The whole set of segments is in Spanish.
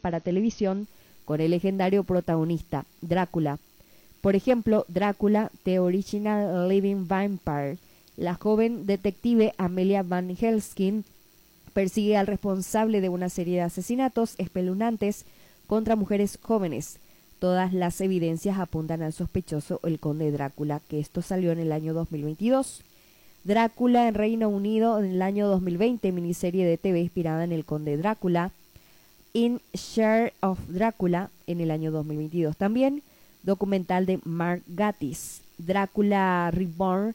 para televisión con el legendario protagonista Drácula. Por ejemplo, Drácula, The Original Living Vampire. La joven detective Amelia Van Helsing persigue al responsable de una serie de asesinatos espeluznantes contra mujeres jóvenes. Todas las evidencias apuntan al sospechoso, el conde Drácula, que esto salió en el año 2022. Drácula en Reino Unido en el año 2020, miniserie de TV inspirada en el conde Drácula. In Share of Drácula en el año 2022 también. Documental de Mark Gatiss, Drácula Reborn.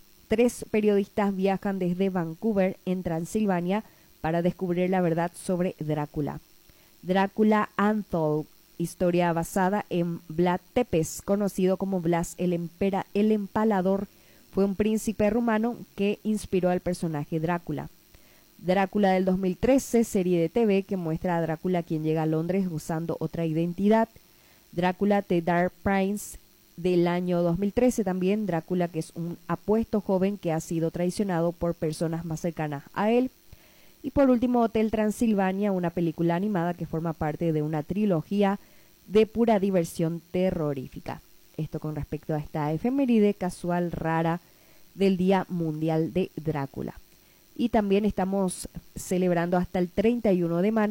3 periodistas viajan desde Vancouver, en Transilvania, para descubrir la verdad sobre Drácula. Drácula Untold, historia basada en Vlad Tepes, conocido como Blas el Empalador, fue un príncipe rumano que inspiró al personaje Drácula. Drácula del 2013, serie de TV que muestra a Drácula quien llega a Londres usando otra identidad. Drácula The Dark Prince del año 2013 también, Drácula que es un apuesto joven que ha sido traicionado por personas más cercanas a él. Y por último, Hotel Transilvania, una película animada que forma parte de una trilogía de pura diversión terrorífica. Esto con respecto a esta efeméride casual rara del Día Mundial de Drácula. Y también estamos celebrando hasta el 31 de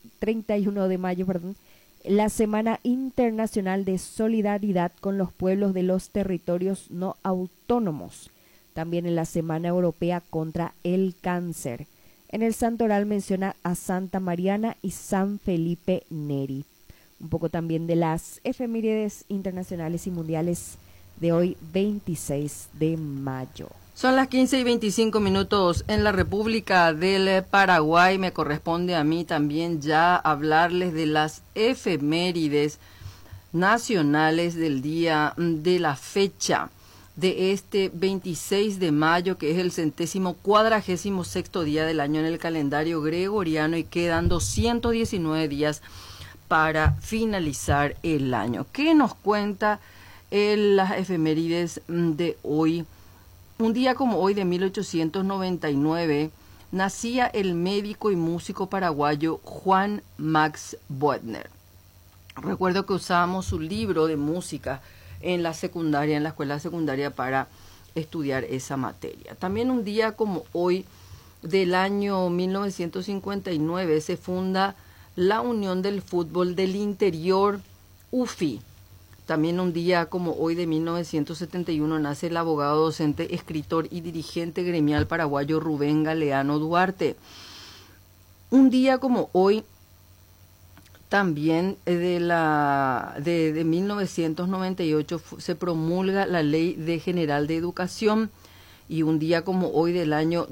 mayo, la Semana Internacional de Solidaridad con los pueblos de los territorios no autónomos. También en la Semana Europea contra el Cáncer. En el santoral menciona a Santa Mariana y San Felipe Neri. Un poco también de las efemérides internacionales y mundiales de hoy, 26 de mayo. Son las 15:25 en la República del Paraguay. Me corresponde a mí también ya hablarles de las efemérides nacionales del día de la fecha de este 26 de mayo, que es el 146º día del año en el calendario gregoriano, y quedan 219 días para finalizar el año. ¿Qué nos cuenta las efemérides de hoy? Un día como hoy de 1899 nacía el médico y músico paraguayo Juan Max Boetner. Recuerdo que usábamos su libro de música en la secundaria, en la escuela secundaria, para estudiar esa materia. También un día como hoy del año 1959 se funda la Unión del Fútbol del Interior, UFI. También un día como hoy de 1971 nace el abogado, docente, escritor y dirigente gremial paraguayo Rubén Galeano Duarte. Un día como hoy también de 1998 se promulga la Ley General de Educación, y un día como hoy del año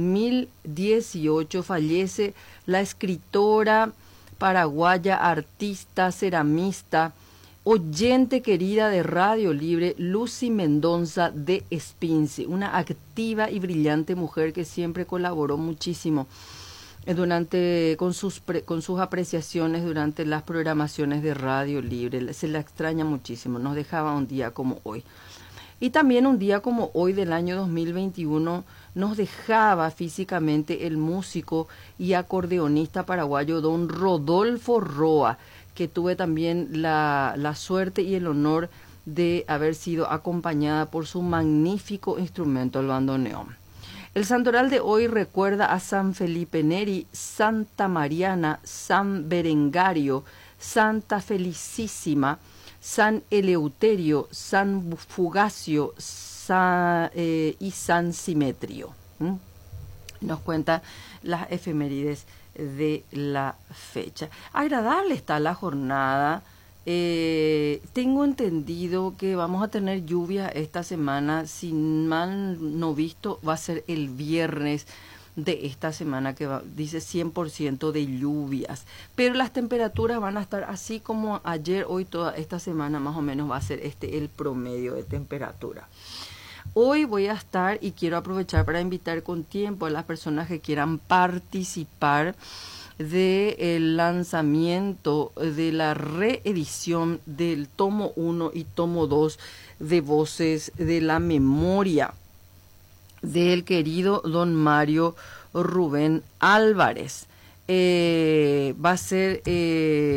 2018 fallece la escritora paraguaya, artista, ceramista, oyente querida de Radio Libre, Lucy Mendonza de Espinci, una activa y brillante mujer que siempre colaboró muchísimo con sus apreciaciones durante las programaciones de Radio Libre. Se la extraña muchísimo, nos dejaba un día como hoy. Y también un día como hoy del año 2021 nos dejaba físicamente el músico y acordeonista paraguayo don Rodolfo Roa, que tuve también la suerte y el honor de haber sido acompañada por su magnífico instrumento, el bandoneón. El santoral de hoy recuerda a San Felipe Neri, Santa Mariana, San Berengario, Santa Felicísima, San Eleuterio, San Fugacio y San Simetrio. Nos cuenta las efemérides de la fecha. Agradable está la jornada. Tengo entendido que vamos a tener lluvia esta semana. Si mal no visto, va a ser el viernes de esta semana que dice 100% de lluvias. Pero las temperaturas van a estar así como ayer, hoy, toda esta semana más o menos va a ser el promedio de temperatura. Hoy voy a estar, y quiero aprovechar para invitar con tiempo a las personas que quieran participar del lanzamiento de la reedición del tomo 1 y tomo 2 de Voces de la Memoria del querido don Mario Rubén Álvarez. Va a ser